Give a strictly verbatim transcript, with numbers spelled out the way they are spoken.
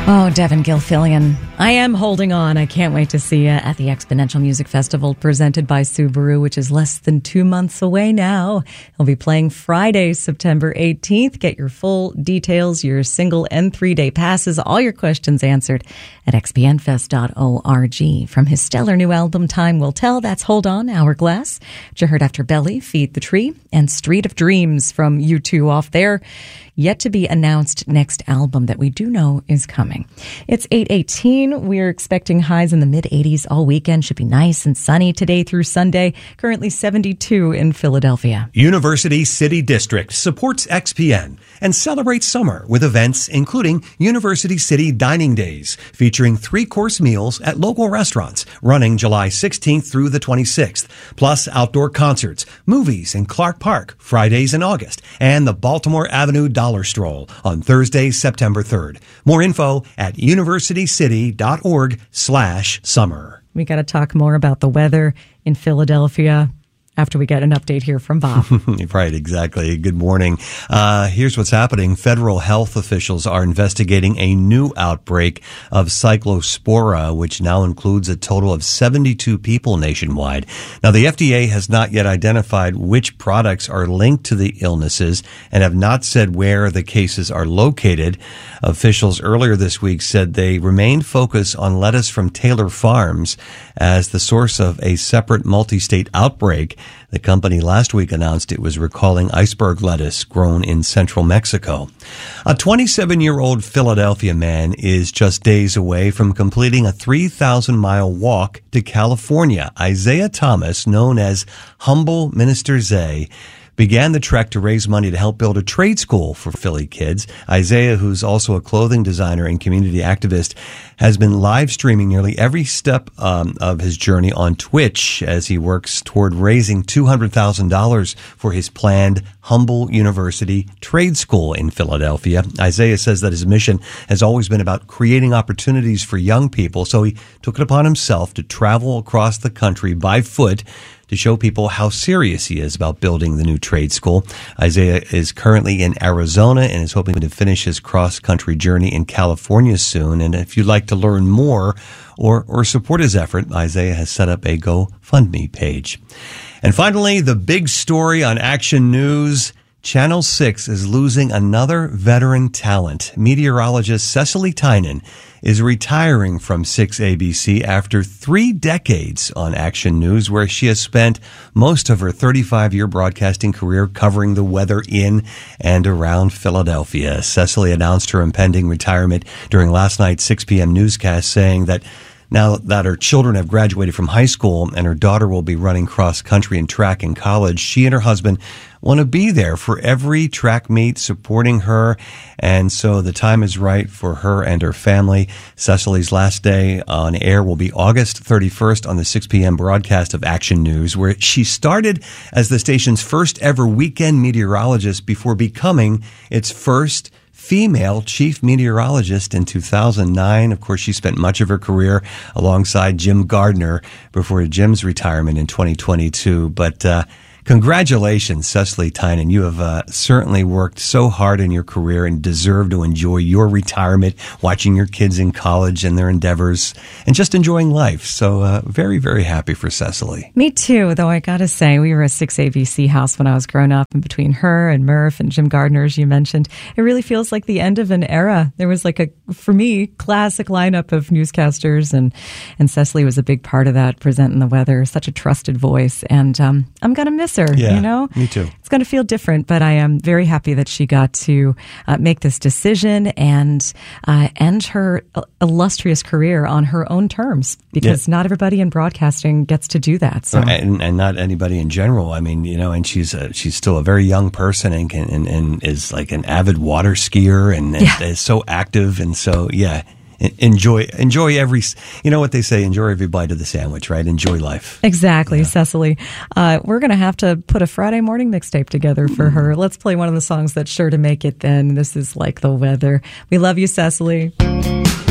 Oh, Devin Gilfillian. I am holding on. I can't wait to see you at the Exponential Music Festival presented by Subaru, which is less than two months away now. He'll be playing Friday, September eighteenth. Get your full details, your single and three-day passes, all your questions answered at x p n fest dot org. From his stellar new album, Time Will Tell, that's Hold On, Hourglass, which you heard after Belly, Feed the Tree, and Street of Dreams from U two off there. Yet to be announced next album that we do know is coming. It's eight eighteen. We're expecting highs in the mid-eighties all weekend. Should be nice and sunny today through Sunday. Currently seventy-two in Philadelphia. University City District supports X P N and celebrates summer with events including University City Dining Days, featuring three-course meals at local restaurants, running July sixteenth through the twenty-sixth, plus outdoor concerts, movies in Clark Park, Fridays in August, and the Baltimore Avenue Dollar Stroll on Thursday, September third. More info at universitycity.org slash summer. We got to talk more about the weather in Philadelphia after we get an update here from Bob. Right, exactly. Good morning. Uh, here's what's happening. Federal health officials are investigating a new outbreak of cyclospora, which now includes a total of seventy-two people nationwide. Now, the F D A has not yet identified which products are linked to the illnesses and have not said where the cases are located. Officials earlier this week said they remained focused on lettuce from Taylor Farms as the source of a separate multi-state outbreak. The company last week announced it was recalling iceberg lettuce grown in central Mexico. A twenty-seven-year-old Philadelphia man is just days away from completing a three thousand mile walk to California. Isaiah Thomas, known as Humble Minister Zay, began the trek to raise money to help build a trade school for Philly kids. Isaiah, who's also a clothing designer and community activist, has been live streaming nearly every step um, of his journey on Twitch as he works toward raising two hundred thousand dollars for his planned Humble University Trade School in Philadelphia. Isaiah says that his mission has always been about creating opportunities for young people, so he took it upon himself to travel across the country by foot to show people how serious he is about building the new trade school. Isaiah is currently in Arizona and is hoping to finish his cross-country journey in California soon. And if you'd like to learn more or, or support his effort, Isaiah has set up a GoFundMe page. And finally, the big story on Action News. Channel six is losing another veteran talent. Meteorologist Cecily Tynan is retiring from six A B C after three decades on Action News, where she has spent most of her thirty-five-year broadcasting career covering the weather in and around Philadelphia. Cecily announced her impending retirement during last night's six p.m. newscast, saying that now that her children have graduated from high school and her daughter will be running cross country and track in college, she and her husband want to be there for every track meet, supporting her. And so the time is right for her and her family. Cecily's last day on air will be August thirty-first on the six p.m. broadcast of Action News, where she started as the station's first ever weekend meteorologist before becoming its first female chief meteorologist in two thousand nine. Of course, she spent much of her career alongside Jim Gardner before Jim's retirement in twenty twenty-two. But uh, congratulations, Cecily Tynan. You have uh, certainly worked so hard in your career and deserve to enjoy your retirement, watching your kids in college and their endeavors, and just enjoying life. So uh, very, very happy for Cecily. Me too, though I got to say, we were a six A B C house when I was growing up, and between her and Murph and Jim Gardner, as you mentioned, it really feels like the end of an era. There was like a, for me, classic lineup of newscasters, and, and Cecily was a big part of that, presenting the weather, such a trusted voice, and um, I'm going to miss her, yeah, you know? Me too. It's going to feel different, but I am very happy that she got to uh, make this decision and uh, end her illustrious career on her own terms, because yeah. not everybody in broadcasting gets to do that. So. And, and not anybody in general. I mean, you know, and she's a, she's still a very young person and can, and, and is like an avid water skier and, and yeah. is so active. And so, yeah. Enjoy, enjoy every, you know what they say, enjoy every bite of the sandwich, right? Enjoy life. Exactly, yeah. Cecily. Uh, we're going to have to put a Friday morning mixtape together for her. Let's play one of the songs that's sure to make it then. This is Like the Weather. We love you, Cecily.